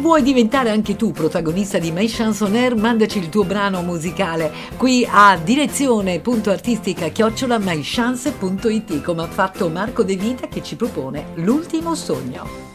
vuoi diventare anche tu protagonista di My Chanson Air, mandaci il tuo brano musicale qui a direzione.artistica@mychance.it, come ha fatto Marco De Vita, che ci propone L'ultimo sogno.